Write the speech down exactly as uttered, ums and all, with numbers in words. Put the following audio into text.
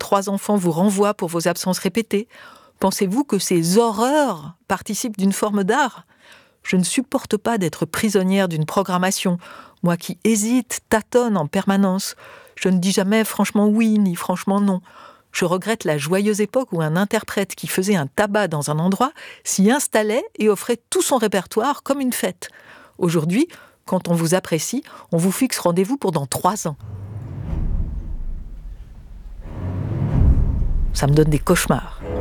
trois enfants vous renvoient pour vos absences répétées? Pensez-vous que ces horreurs participent d'une forme d'art? Je ne supporte pas d'être prisonnière d'une programmation, moi qui hésite, tâtonne en permanence. Je ne dis jamais franchement oui, ni franchement non. Je regrette la joyeuse époque où un interprète qui faisait un tabac dans un endroit s'y installait et offrait tout son répertoire comme une fête. Aujourd'hui, quand on vous apprécie, on vous fixe rendez-vous pour dans trois ans. Ça me donne des cauchemars.